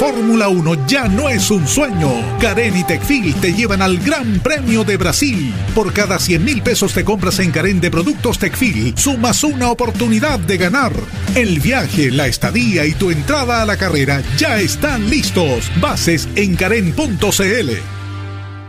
Fórmula 1 ya no es un sueño. Carén y Tecfil te llevan al Gran Premio de Brasil. Por cada 100.000 pesos te compras en Carén de productos Tecfil, sumas una oportunidad de ganar. El viaje, la estadía y tu entrada a la carrera ya están listos. Bases en carén.cl.